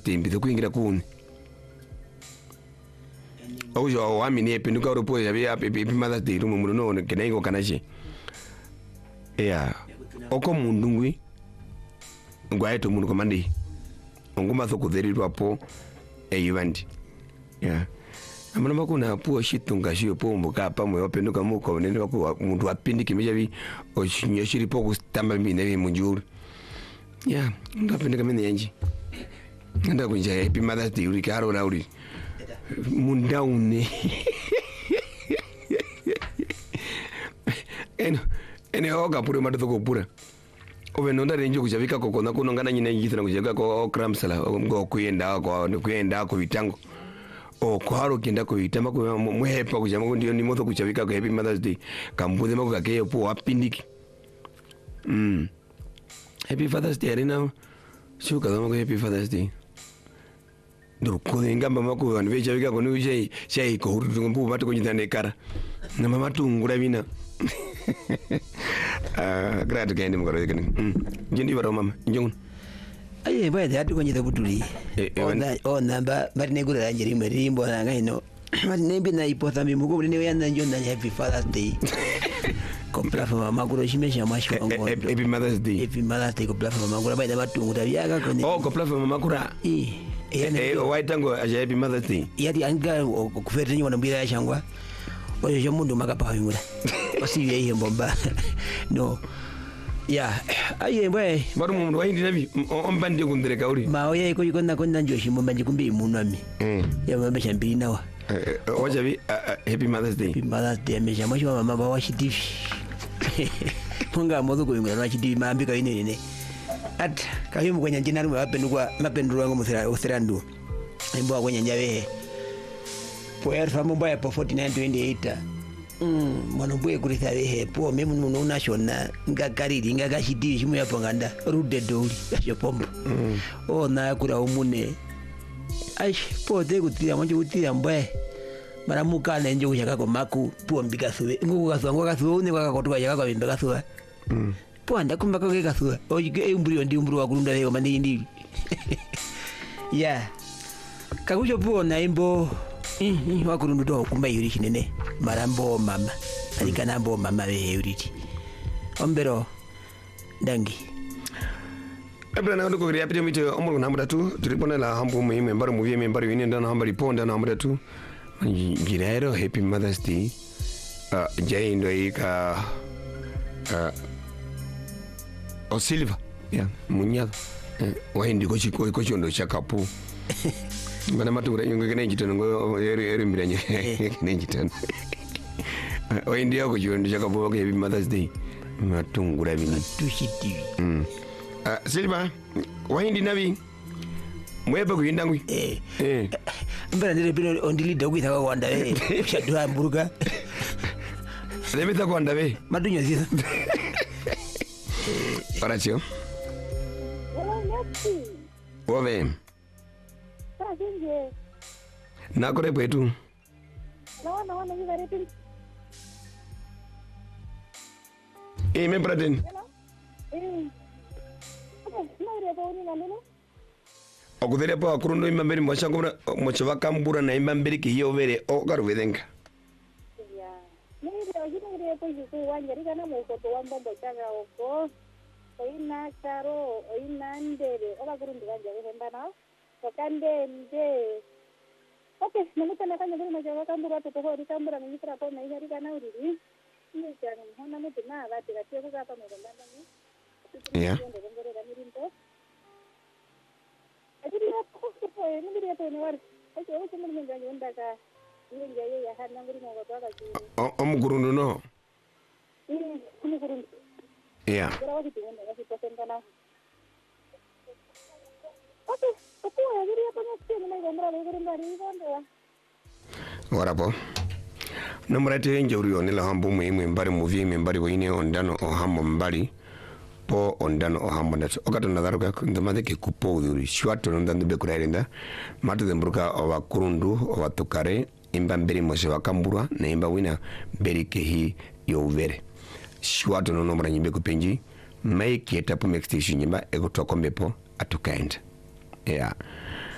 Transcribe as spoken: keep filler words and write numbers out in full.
Day mbithe kuingira kuni ojo wamini epinduka uropo ya bia happy Mother's Day rumu muno no kenaigo kanache yeah oko mundu ngwi ngwaeto mundu komandi ngoma zokutherirwa po eyivandi yeah amana makuna po shitunga shiyo po mbuka pamwe openduka muko nende wako mundu apindiki mejabi oshinyeshiri po kustamba mbi nebi munjuru yeah ndo apindika mene yanji nda kunja happy Mother's Day uri karo rauri mundaune eno ene oga pure matu ko pura ove nonda renjo kuchavika koko na kunongana nyine yithana kujaga ko kramsala ngo kuyenda ko kuyenda ko bitango o kwaro kenda ko itama ko muhepa kujama ko ndio ni moto kuchavika ko happy Mother's Day kambuze mako kake po apindiki mm happy Father's Day rena shuka dama ko happy Father's Day ndo kudenga mama ko vanhu vechavika ko ni chai chai ko huru mbu batu ko nyitane kara na mama tungura bina ah grad gainde mugaro kene mm jindi baro mama njongun aye bae datu ko nyita butuli ona ona ba bari ne gura ranjeri meri mbona ngaino bari ne bina ipota mi mugo ne yana njona happy Father's Day ko plafa mama gura shimesha mashi wangu happy Mother's Day happy Mother's Day ko plafa mama gura bae da batungura biaga ko ne oh ko plafa mama gura eh eh waitango aje happy Mother's Day yati anga kufeta nyona mbira yashangwa oyo jo mundu makapa yimura basi yeye mbomba no ya aye mbaye baru mundu wahindi nabi ombandi kundereka uri ma oye ko yikona konna njo shimomba njikumbi munami mm ya mama shambiri nawa wacha bi happy Mother's Day happy Mother's Day mesha mashwa mama ba washi T V punga modu ko yingura washi T V mambika ine ine at kahimu kwenye njina rume wapendukwa mapenduru wangu musira usirandu imbo kwenye njawe poer famu mbaya po forty-nine twenty-eight mm mwanobwe kulitha wehe po memu nuno unashona ngakariri ngakashidi shimu yaponganda rude doli kasho pombo mm. o na kura umune aish po de kutira manje kutira mbwe mara mukana nje kushaka ko maku po mbika suwe nguku kaswa ngoka suwe une kwa kotoka yaka kwa mbika suwe mm po anda kumba ko ke suwe o yike umburi ndi umburi wa kulunda leo mandi ndi yeah kakucho po na imbo eh wakurundu do kumba yuri kinene marambo mama alikana mbo mama we yuriti ombero dangi abra na ndo ko ri apite mite omoro na mudatu tribuna la hambo muhime mbaro muvie membaro yini ndana hamba riponda na mudatu ngiraero happy Mother's Day uh jai ndo ika uh o Silva ya munyado wahindi ko chiko ko chondo chakapu bana matura yunga kene jitano ngo eri eri mbiranye kene jitano o india ko jondo chaka bo ke Mother's Day matungura bini tushiti mm ah Silva wahindi nabi mwebe kuyinda ngwi eh eh mbara ndire bino ondili dogwi thaka kwanda we shadwa mburuga lebita kwanda we madunyo ziza Horacio Wove na kore kwetu no no no hivareti eh me praten eh no re boni naleno okudere pa kurundo imamberi mwashangura mwacha kambura na imamberi ki yovere okaruvedenga ya ni re ojino re po yuko wanjari kana mo ko to wambo bochaga oko oina karo oina ndere oba kurundo wanjari hembana okande nde okay namutana kanya buri majaga kambura to ko ri kambura ni tra ko na ihari kana uriri ni cyane hona mutu na bati gatiye ko gapa mu ndanda ni ya ajiri ko ko ko ni biri to ni wari ake o kuma mun ganya ndaka ni njaye ya hana nguri mo ko ga ji o omugurundo no ni omugurundo ya gora wati ni ngasi to sentana okay ko ya biri to ni tsini mai gomra le guri ngari ngondwa warapo namurate njawri on la hambo muhimu mbari movie mbari wine ondano o hambo mbari po ondano o hambo ndat okato nadaruka ndamade ke kupo uduri shwato ndando be kurayenda matu dembruka o wakurundu o watukare imba mberi mose wakambura na imba wina beri kehi yovere shwato no nomra nyimbe kupenji mai kieta po mextation nyimba ego tokombepo atukaenda yeah